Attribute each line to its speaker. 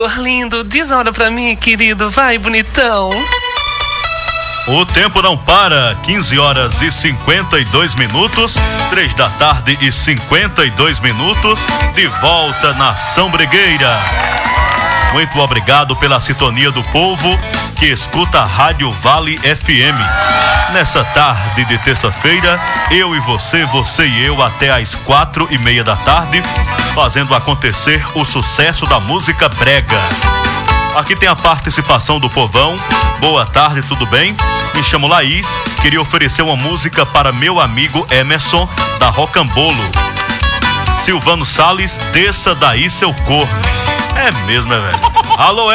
Speaker 1: Lindo, diz a hora pra mim, querido, vai, bonitão.
Speaker 2: O tempo não para, 15 horas e 52 minutos, 3 da tarde e 52 minutos, de volta Nação Brigueira. Muito obrigado pela sintonia do povo que escuta a Rádio Vale FM. Nessa tarde de terça-feira, eu e você e eu até às 4:30 da tarde, fazendo acontecer o sucesso da música brega. Aqui tem a participação do povão. Boa tarde, tudo bem? Me chamo Laís, queria oferecer uma música para meu amigo Emerson, da Rocambolo. Silvano Salles, desça daí seu corno. É mesmo, velho? Alô,